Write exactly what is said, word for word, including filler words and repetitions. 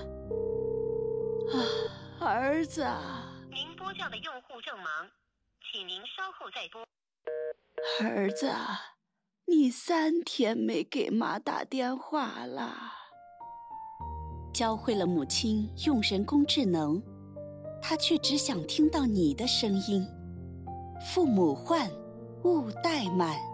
啊，儿子啊！ 您拨叫的用户正忙，请您稍后再拨。 儿子啊，你三天没给妈打电话了。 教会了母亲用人工智能，她却只想听到你的声音。父母唤，勿怠慢。